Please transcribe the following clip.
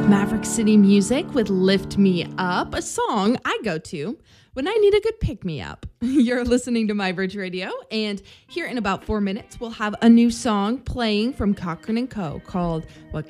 Maverick City Music with Lift Me Up, a song I go to when I need a good pick-me-up. You're listening to My Bridge Radio, and here in about 4 minutes, we'll have a new song playing from Cochran & Co. called What